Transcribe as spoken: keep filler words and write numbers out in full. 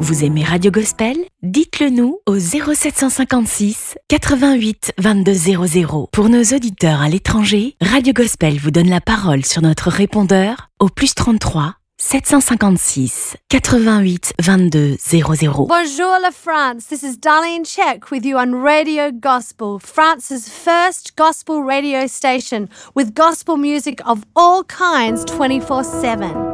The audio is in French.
Vous aimez Radio Gospel? Dites-le nous au zéro sept cent cinquante-six quatre-vingt-huit vingt-deux zéro zéro. Pour nos auditeurs à l'étranger, Radio Gospel vous donne la parole sur notre répondeur au plus trente-trois sept cent cinquante-six quatre-vingt-huit vingt-deux zéro zéro. Bonjour la France, this is Darlene Check with you on Radio Gospel, France's first gospel radio station with gospel music of all kinds twenty-four seven.